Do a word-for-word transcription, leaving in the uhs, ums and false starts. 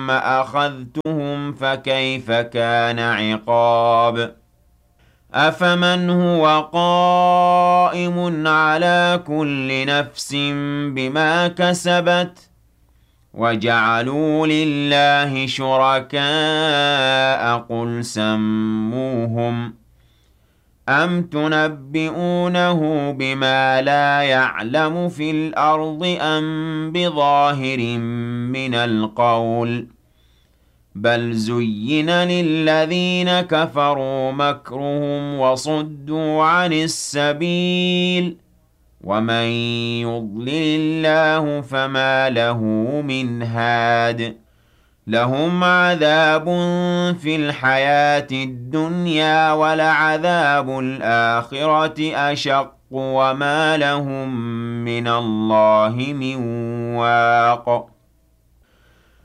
أخذتهم فكيف كان عقاب أفمن هو قائم على كل نفس بما كسبت وجعلوا لله شركاء قل سموهم أم تنبئونه بما لا يعلم في الأرض أم بظاهر من القول بل زين للذين كفروا مكرهم وصدوا عن السبيل ومن يضلل الله فما له من هاد لهم عذاب في الحياة الدنيا ولعذاب الآخرة أشق وما لهم من الله من واق